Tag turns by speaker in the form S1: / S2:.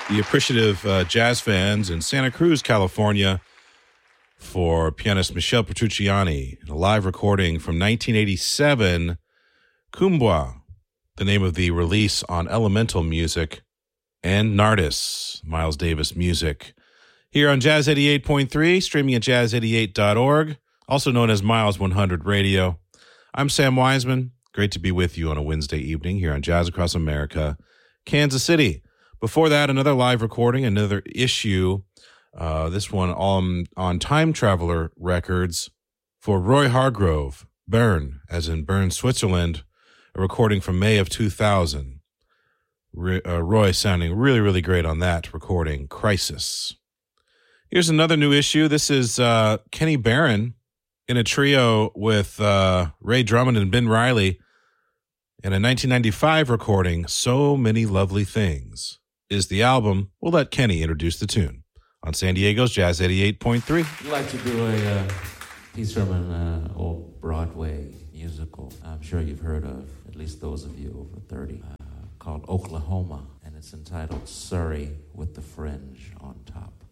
S1: The appreciative jazz fans in Santa Cruz, California, for pianist Michel Petrucciani, a live recording from 1987, Kumbwa, the name of the release on Elemental Music, and Nardis, Miles Davis Music. Here on Jazz 88.3, streaming at jazz88.org, also known as Miles 100 Radio. I'm Sam Wiseman. Great to be with you on a Wednesday evening here on Jazz Across America, Kansas City. Before that, another live recording, another issue, this one on Time Traveler Records for Roy Hargrove, Bern, as in Bern, Switzerland, a recording from May of 2000. Roy sounding really, really great on that recording, Crisis. Here's another new issue. This is Kenny Barron in a trio with Ray Drummond and Ben Riley in a 1995 recording, So Many Lovely Things is the album. We'll let Kenny introduce the tune on San Diego's Jazz 88.3.
S2: I'd like to do a piece from an old Broadway musical I'm sure you've heard of, at least those of you over 30, called Oklahoma, and it's entitled Surrey with the Fringe on Top.